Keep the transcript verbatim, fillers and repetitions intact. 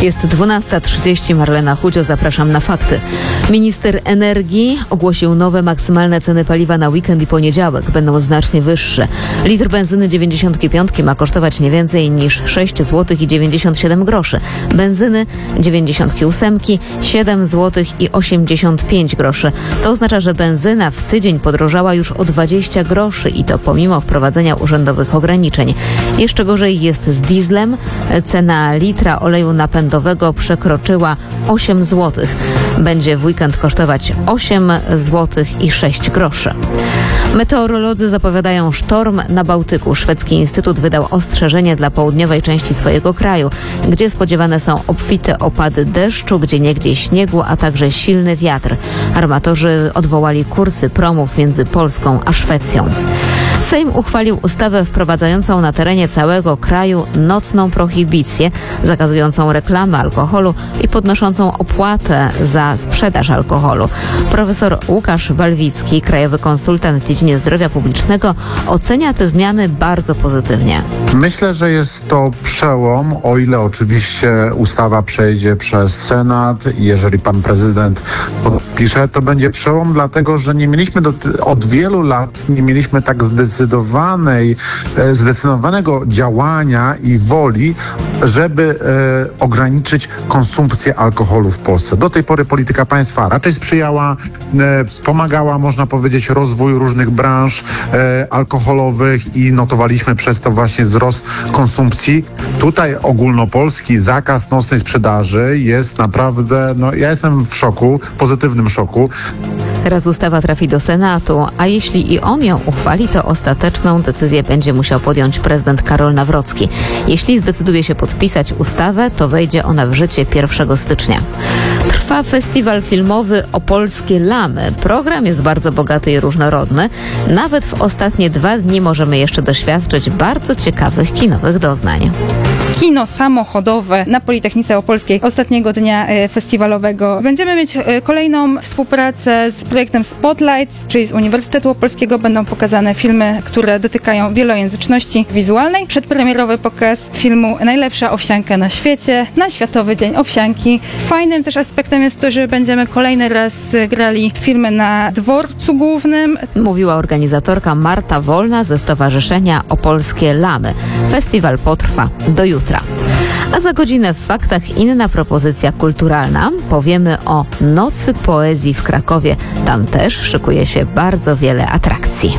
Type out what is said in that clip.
Jest dwunasta trzydzieści, Marlena Chudzio, zapraszam na fakty. Minister energii ogłosił nowe maksymalne ceny paliwa na weekend i poniedziałek. Będą znacznie wyższe. Litr benzyny dziewięćdziesiątki piątki ma kosztować nie więcej niż sześć złotych i dziewięćdziesiąt siedem groszy. Benzyny dziewięćdziesiątki ósemki siedem złotych i osiemdziesiąt pięć groszy. To oznacza, że benzyna w tydzień podrożała już o dwadzieścia groszy i to pomimo wprowadzenia urzędowych ograniczeń. Jeszcze gorzej jest z dieslem. Cena litra oleju napędowego przekroczyła osiem złotych. Będzie w weekend kosztować osiem złotych i sześć groszy. Meteorolodzy zapowiadają sztorm na Bałtyku. Szwedzki Instytut wydał ostrzeżenie dla południowej części swojego kraju, gdzie spodziewane są obfite opady deszczu, gdzieniegdzie śniegu, a także silny wiatr. Armatorzy odwołali kursy promów między Polską a Szwecją. Sejm uchwalił ustawę wprowadzającą na terenie całego kraju nocną prohibicję, zakazującą reklamy alkoholu i podnoszącą opłatę za sprzedaż alkoholu. Profesor Łukasz Walwicki, krajowy konsultant w dziedzinie zdrowia publicznego, ocenia te zmiany bardzo pozytywnie. Myślę, że jest to przełom, o ile oczywiście ustawa przejdzie przez Senat i jeżeli pan prezydent podpisze, to będzie przełom, dlatego że nie mieliśmy do, od wielu lat nie mieliśmy tak zdecydowanej, zdecydowanego działania i woli, żeby e, ograniczyć konsumpcję alkoholu w Polsce. Do tej pory polityka państwa raczej sprzyjała, e, wspomagała, można powiedzieć, rozwój różnych branż e, alkoholowych i notowaliśmy przez to właśnie wzrost konsumpcji. Tutaj ogólnopolski zakaz nocnej sprzedaży jest naprawdę, no ja jestem w szoku, pozytywnym szoku. Raz ustawa trafi do Senatu, a jeśli i on ją uchwali, to ostateczną decyzję będzie musiał podjąć prezydent Karol Nawrocki. Jeśli zdecyduje się podpisać ustawę, to wejdzie ona w życie pierwszego stycznia. Trwa festiwal filmowy Opolskie Lamy. Program jest bardzo bogaty i różnorodny. Nawet w ostatnie dwa dni możemy jeszcze doświadczyć bardzo ciekawych kinowych doznań. Kino samochodowe na Politechnice Opolskiej ostatniego dnia festiwalowego. Będziemy mieć kolejną współpracę z projektem Spotlight, czyli z Uniwersytetu Opolskiego. Będą pokazane filmy, które dotykają wielojęzyczności wizualnej. Przedpremierowy pokaz filmu Najlepsza owsianka na świecie na Światowy Dzień Owsianki. Fajnym też aspektem jest to, że będziemy kolejny raz grali filmy na dworcu głównym. Mówiła organizatorka Marta Wolna ze Stowarzyszenia Opolskie Lamy. Festiwal potrwa do jutra. A za godzinę w Faktach inna propozycja kulturalna. Powiemy o Nocy Poezji w Krakowie. Tam też szykuje się bardzo wiele atrakcji.